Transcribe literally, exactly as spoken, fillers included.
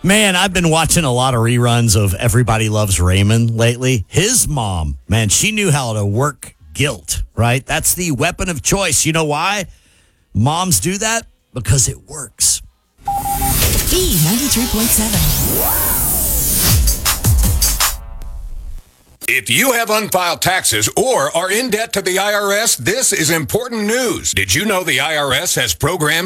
Man, I've been watching a lot of reruns of Everybody Loves Raymond lately. His mom, man, she knew how to work guilt, right? That's the weapon of choice. You know why moms do that? Because it works. B ninety-three point seven. If you have unfiled taxes or are in debt to the I R S, this is important news. Did you know the I R S has programs